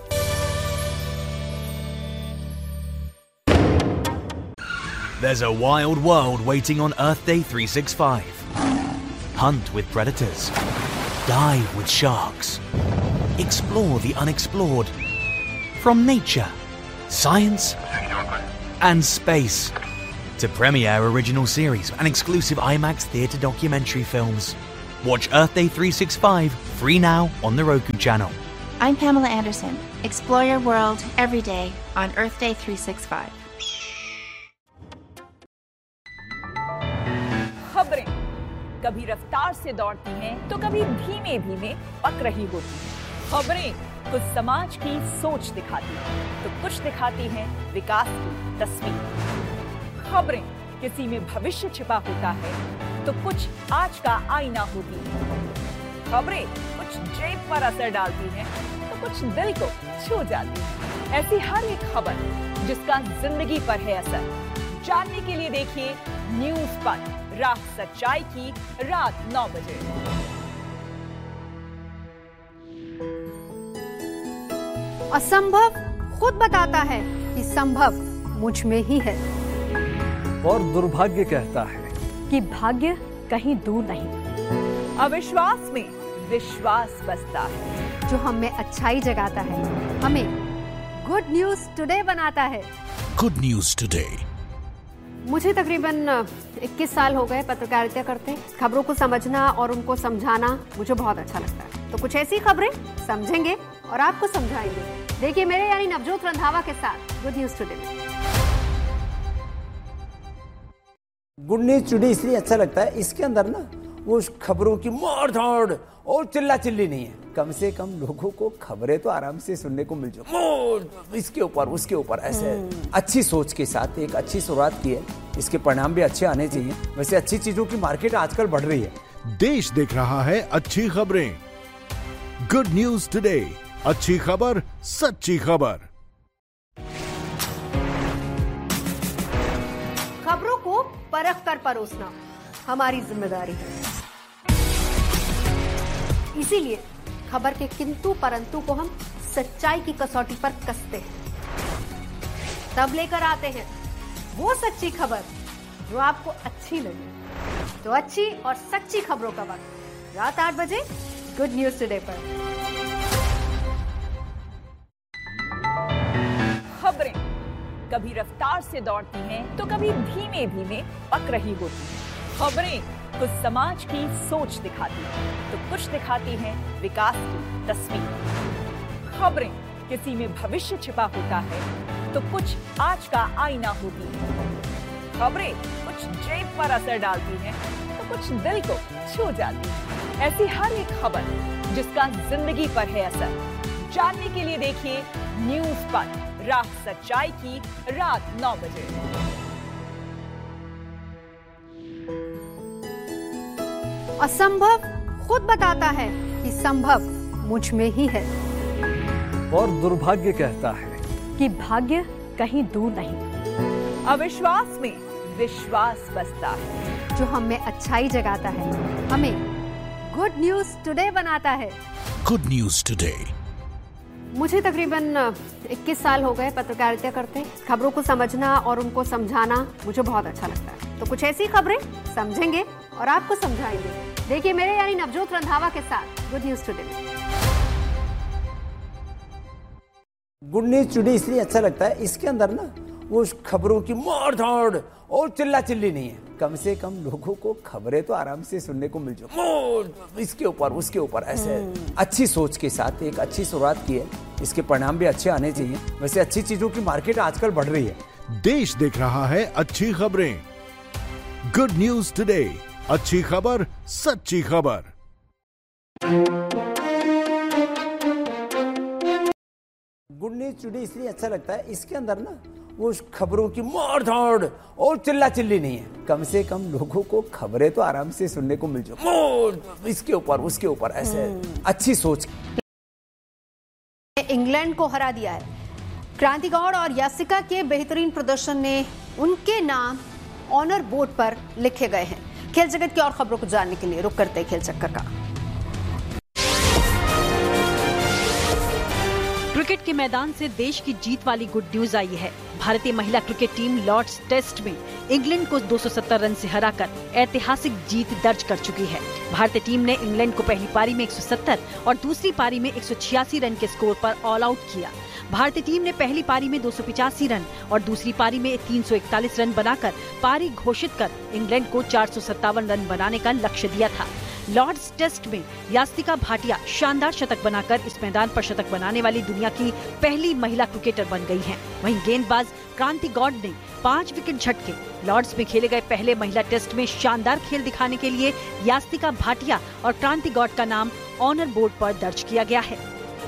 There's a wild world waiting on Earth Day three sixty-five. Hunt with predators. Dive with sharks. Explore the unexplored. From nature, science, and space to premiere original series and exclusive IMAX theatre documentary films. Watch Earth Day three sixty-five free now on the Roku channel. I'm Pamela Anderson. Explore your world every day on Earth Day three sixty-five. खबरें कभी रफ्तार से दौड़ती हैं तो कभी धीमे धीमे पक रही होती हैं। खबरें कुछ समाज की सोच दिखाती हैं तो कुछ दिखाती हैं विकास की तस्वीर। खबरें किसी में भविष्य छिपा होता है तो कुछ आज का आईना होती है। खबरें कुछ जेब पर असर डालती हैं तो कुछ दिल को छू जाती हैं। ऐसी हर एक खबर जिसका जिंदगी पर है असर, जानने के लिए देखिए न्यूज पथ, राह सच्चाई की, रात नौ बजे। असंभव खुद बताता है कि संभव मुझ में ही है, और दुर्भाग्य कहता है कि भाग्य कहीं दूर नहीं। अविश्वास में विश्वास बसता है। जो हमें अच्छाई जगाता है, हमें गुड न्यूज टुडे बनाता है। Good news today. मुझे तकरीबन इक्कीस साल हो गए पत्रकारिता करते। खबरों को समझना और उनको समझाना मुझे बहुत अच्छा लगता है। तो कुछ ऐसी खबरें समझेंगे और आपको समझाएंगे। देखिए मेरे यानी नवजोत रंधावा के साथ good news today. Good news today इसलिए अच्छा लगता है, इसके अंदर ना वो खबरों की मार धाड़ और चिल्ला चिल्ली नहीं है। कम से कम लोगों को खबरें तो आराम से सुनने को मिल जाए, इसके ऊपर उसके ऊपर ऐसे अच्छी सोच के साथ एक अच्छी शुरुआत की है। इसके परिणाम भी अच्छे आने चाहिए। वैसे अच्छी चीजों की मार्केट आजकल बढ़ रही है। देश देख रहा है अच्छी खबरें। गुड न्यूज टुडे, अच्छी खबर, सच्ची खबर। खबरों को परख कर परोसना हमारी जिम्मेदारी है। इसीलिए खबर के किंतु परंतु को हम सच्चाई की कसौटी पर कसते हैं, तब लेकर आते हैं वो सच्ची खबर जो आपको अच्छी लगे। तो अच्छी और सच्ची खबरों का वक्त रात आठ बजे गुड न्यूज टुडे पर। खबरें कभी रफ्तार से दौड़ती हैं तो कभी धीमे धीमे पक रही होती हैं। खबरें कुछ समाज की सोच दिखाती हैं तो कुछ दिखाती हैं विकास की तस्वीर। खबरें किसी में भविष्य छिपा होता है तो कुछ आज का आईना होती है। खबरें कुछ जेब पर असर डालती हैं तो कुछ दिल को छू जाती हैं। ऐसी हर एक खबर जिसका जिंदगी पर है असर, जानने के लिए देखिए न्यूज पथ, राह सच्चाई की, रात नौ बजे। असंभव खुद बताता है कि संभव मुझ में ही है, और दुर्भाग्य कहता है कि भाग्य कहीं दूर नहीं। अविश्वास में विश्वास बसता है। जो हमें अच्छाई जगाता है, हमें गुड न्यूज टुडे बनाता है। Good news today. मुझे तकरीबन इक्कीस साल हो गए पत्रकारिता करते। खबरों को समझना और उनको समझाना मुझे बहुत अच्छा लगता है। तो कुछ ऐसी खबरें समझेंगे और आपको समझाएंगे। देखिए मेरे यानी नवजोत रंधावा के साथ good news today. Good news today इसलिए अच्छा लगता है, इसके अंदर ना वो खबरों की मार धाड़ और चिल्ला चिल्ली नहीं है। कम से कम लोगों को खबरें तो आराम से सुनने को मिल जाए, इसके ऊपर उसके ऊपर ऐसे अच्छी सोच के साथ एक अच्छी शुरुआत की है, इसके परिणाम भी अच्छे आने चाहिए। वैसे अच्छी चीजों की मार्केट आजकल बढ़ रही है। देश देख रहा है अच्छी खबरें। गुड न्यूज टुडे, अच्छी खबर सच्ची खबर। गुड न्यूज टुडे इसलिए अच्छा लगता है, इसके अंदर ना वो खबरों की मार धाड़ और चिल्ला चिल्ली नहीं है। कम से कम लोगों को खबरें तो आराम से सुनने को मिल जाए, इसके ऊपर उसके ऊपर ऐसे अच्छी सोच। इंग्लैंड को हरा दिया है। क्रांति गौड़ और यासिका के बेहतरीन प्रदर्शन ने उनके नाम ऑनर बोर्ड पर लिखे गए हैं। खेल जगत की और खबरों को जानने के लिए रुक करते हैं खेल चक्कर का। क्रिकेट के मैदान से देश की जीत वाली गुड न्यूज आई है। भारतीय महिला क्रिकेट टीम लॉर्ड्स टेस्ट में इंग्लैंड को दो सौ सत्तर रन से हराकर ऐतिहासिक जीत दर्ज कर चुकी है। भारतीय टीम ने इंग्लैंड को पहली पारी में एक सौ सत्तर और दूसरी पारी में एक सौ छियासी रन के स्कोर पर ऑल आउट किया। भारतीय टीम ने पहली पारी में दो सौ पचासी रन और दूसरी पारी में तीन सौ इकतालीस रन बनाकर पारी घोषित कर इंग्लैंड को चार सौ सत्तावन रन बनाने का लक्ष्य दिया था। लॉर्ड्स टेस्ट में यास्तिका भाटिया शानदार शतक बनाकर इस मैदान पर शतक बनाने वाली दुनिया की पहली महिला क्रिकेटर बन गई हैं। वहीं गेंदबाज क्रांति गौड़ ने पांच विकेट झटके। लॉर्ड्स में खेले गए पहले महिला टेस्ट में शानदार खेल दिखाने के लिए यास्तिका भाटिया और क्रांति गौड़ का नाम ऑनर बोर्ड पर दर्ज किया गया है।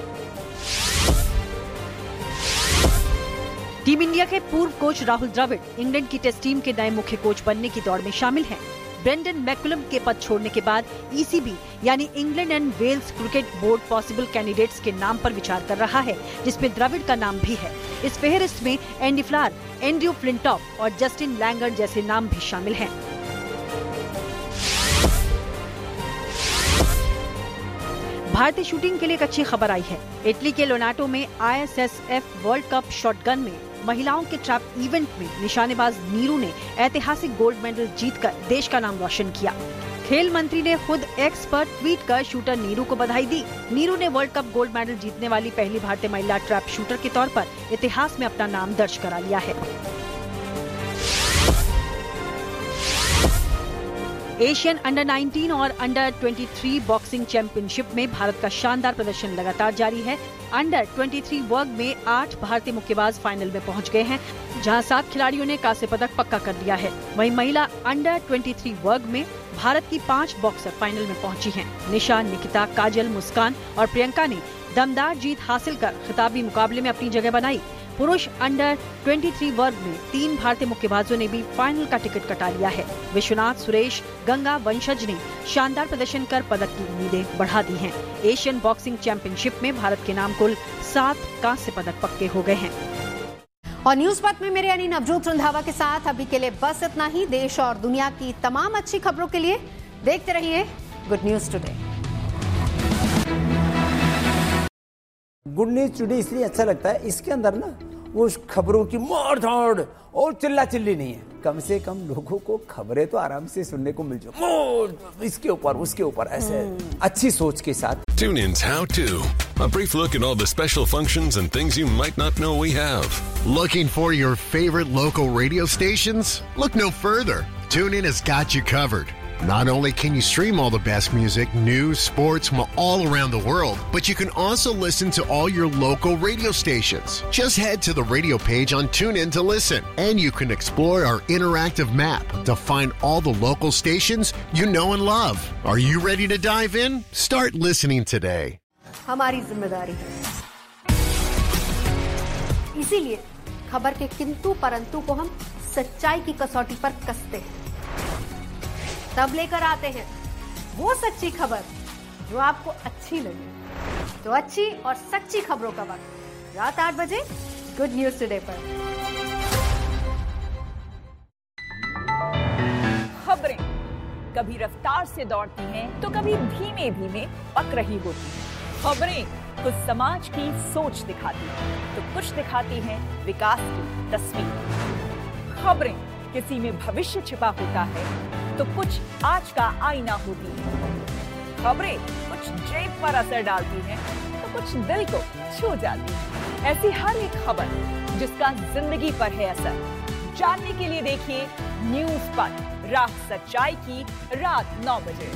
टीम इंडिया के पूर्व कोच राहुल द्रविड़ इंग्लैंड की टेस्ट टीम के नए मुख्य कोच बनने की दौड़ में शामिल हैं। ब्रेंडन मैकुलम के पद छोड़ने के बाद ईसीबी यानी England and Wales cricket board possible candidates के नाम पर विचार कर रहा है, जिसमें द्रविड़ का नाम भी है। इस फेहरिस्त में एंडी फ्लावर, एंड्रयू फ्लिंटॉफ और जस्टिन लैंगर जैसे नाम भी शामिल हैं। भारतीय शूटिंग के लिए एक अच्छी खबर आई है। इटली के लोनाटो में आईएसएसएफ वर्ल्ड कप शॉटगन में महिलाओं के ट्रैप इवेंट में निशानेबाज नीरू ने ऐतिहासिक गोल्ड मेडल जीतकर देश का नाम रोशन किया। खेल मंत्री ने खुद एक्स पर ट्वीट कर शूटर नीरू को बधाई दी। नीरू ने वर्ल्ड कप गोल्ड मेडल जीतने वाली पहली भारतीय महिला ट्रैप शूटर के तौर पर इतिहास में अपना नाम दर्ज करा लिया है। एशियन अंडर नाइनटीन और अंडर तेईस बॉक्सिंग चैंपियनशिप में भारत का शानदार प्रदर्शन लगातार जारी है। अंडर तेईस वर्ग में आठ भारतीय मुक्केबाज फाइनल में पहुंच गए हैं, जहां सात खिलाड़ियों ने कांस्य पदक पक्का कर लिया है। वहीं महिला अंडर तेईस वर्ग में भारत की पांच बॉक्सर फाइनल में पहुंची हैं। निशा, निकिता, काजल, मुस्कान और प्रियंका ने दमदार जीत हासिल कर खिताबी मुकाबले में अपनी जगह बनाई। पुरुष अंडर तेईस वर्ग में तीन भारतीय मुक्केबाजों ने भी फाइनल का टिकट कटा लिया है। विश्वनाथ, सुरेश, गंगा वंशज ने शानदार प्रदर्शन कर पदक की उम्मीदें बढ़ा दी हैं। एशियन बॉक्सिंग चैंपियनशिप में भारत के नाम कुल सात कांस्य पदक पक्के हो गए हैं। और न्यूज बात में मेरे यानी नवजोत रंधावा के साथ अभी के लिए बस इतना ही। देश और दुनिया की तमाम अच्छी खबरों के लिए देखते रहिए good news today. Good news today इसलिए अच्छा लगता है, इसके अंदर ना वो खबरों की मार धाड़ और चिल्ला चिल्ली नहीं है। कम से कम लोगों को खबरें तो आराम से सुनने को मिल जाए, इसके ऊपर उसके ऊपर ऐसे अच्छी सोच के साथ। TuneIn's How To, a brief look at all the special functions and things you might not know we have. Looking for your favorite local radio stations? Look no further. TuneIn has got you covered. Not only can you stream all the best music, news, sports from all around the world, but you can also listen to all your local radio stations. Just head to the radio page on TuneIn to listen, and you can explore our interactive map to find all the local stations you know and love. Are you ready to dive in? Start listening today. हमारी जिम्मेदारी है, इसीलिए खबर के किंतु परंतु को हम सच्चाई की कसौटी पर कसते हैं, तब लेकर आते हैं वो सच्ची खबर जो आपको अच्छी लगे। तो अच्छी और सच्ची खबरों का वक्त रात आठ बजे गुड न्यूज टुडे पर। खबरें कभी रफ्तार से दौड़ती हैं तो कभी धीमे धीमे पक रही होती हैं। खबरें कुछ समाज की सोच दिखाती हैं तो कुछ दिखाती हैं विकास की तस्वीर। खबरें किसी में भविष्य छिपा होता है तो कुछ आज का आईना होती है। खबरें कुछ जेब पर असर डालती हैं तो कुछ दिल को छू जाती है। ऐसी हर एक खबर जिसका जिंदगी पर है असर, जानने के लिए देखिए न्यूज पर रात सच्चाई की रात नौ बजे।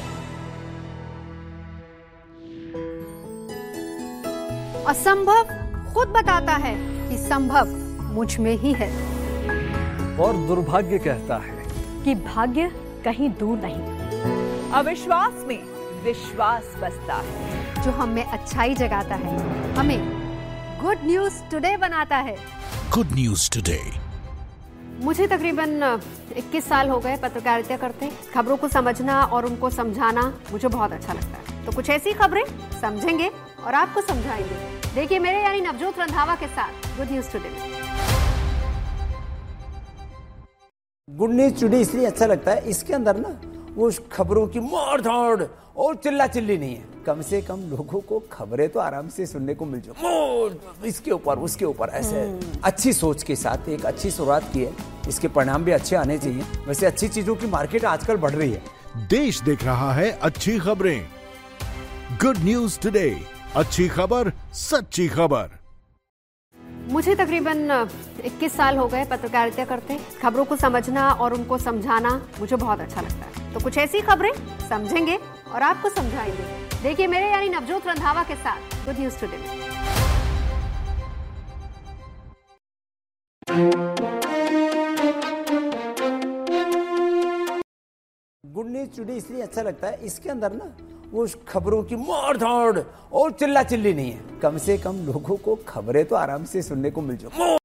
असंभव खुद बताता है कि संभव मुझ में ही है, और दुर्भाग्य कहता है कि भाग्य कहीं दूर नहीं। अविश्वास में विश्वास बसता है, जो हमें अच्छाई जगाता है, हमें गुड न्यूज टुडे बनाता है। Good news today. मुझे तकरीबन इक्कीस साल हो गए पत्रकारिता करते। खबरों को समझना और उनको समझाना मुझे बहुत अच्छा लगता है। तो कुछ ऐसी खबरें समझेंगे और आपको समझाएंगे। देखिए मेरे यानी नवजोत रंधावा के साथ गुड न्यूज टुडे में। गुड न्यूज टुडे इसलिए अच्छा लगता है, इसके अंदर ना वो खबरों की मार धाड़ और चिल्ला चिल्ली नहीं है। कम से कम लोगों को खबरें तो आराम से सुनने को मिल जाए, इसके ऊपर उसके ऊपर ऐसे अच्छी सोच के साथ एक अच्छी शुरुआत की है। इसके परिणाम भी अच्छे आने चाहिए। वैसे अच्छी चीजों की मार्केट आजकल बढ़ रही है। देश देख रहा है अच्छी खबरें। गुड न्यूज टुडे, अच्छी खबर सच्ची खबर। मुझे तकरीबन इक्कीस साल हो गए पत्रकारिता करते। खबरों को समझना और उनको समझाना मुझे बहुत अच्छा लगता है। तो कुछ ऐसी खबरें समझेंगे और आपको समझाएंगे। देखिए मेरे यानी नवजोत रंधावा के साथ गुड न्यूज टुडे में। गुड न्यूज टुडे इसलिए अच्छा लगता है, इसके अंदर ना वो खबरों की मार धाड़ और चिल्ला चिल्ली नहीं है। कम से कम लोगों को खबरें तो आराम से सुनने को मिल जाए।